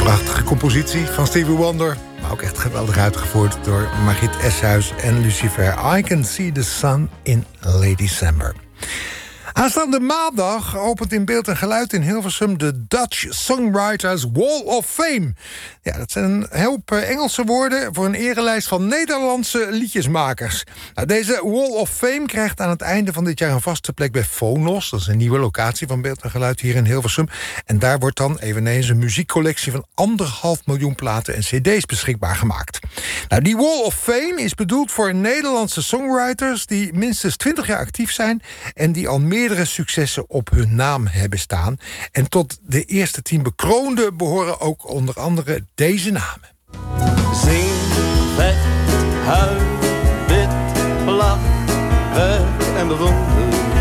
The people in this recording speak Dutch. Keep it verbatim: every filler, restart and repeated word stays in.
Prachtige compositie van Stevie Wonder, maar ook echt geweldig uitgevoerd door Margriet Eshuis en Lucifer. I Can See the Sun in Late December. Aanstaande maandag opent in beeld en geluid in Hilversum de Dutch Songwriters Wall of Fame. Ja, dat zijn een hoop Engelse woorden voor een erelijst van Nederlandse liedjesmakers. Nou, deze Wall of Fame krijgt aan het einde van dit jaar een vaste plek bij Phonos. Dat is een nieuwe locatie van beeld en geluid hier in Hilversum. En daar wordt dan eveneens een muziekcollectie van anderhalf miljoen platen en cd's beschikbaar gemaakt. Nou, die Wall of Fame is bedoeld voor Nederlandse songwriters die minstens twintig jaar actief zijn en die al meer meerdere successen op hun naam hebben staan. En tot de eerste tien bekroonde behoren ook onder andere deze namen. Zing, vet, huil, wit, lach, werk en beroem.